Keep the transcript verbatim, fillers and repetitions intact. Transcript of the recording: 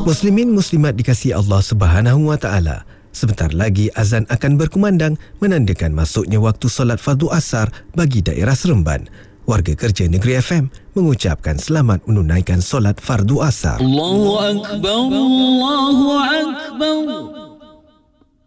Muslimin muslimat dikasihi Allah Subhanahu wa taala. Sebentar lagi azan akan berkumandang menandakan masuknya waktu solat fardu asar bagi daerah Seremban. Warga kerja Negeri F M mengucapkan selamat menunaikan solat fardu asar. Allahu Akbar, Allahu Akbar.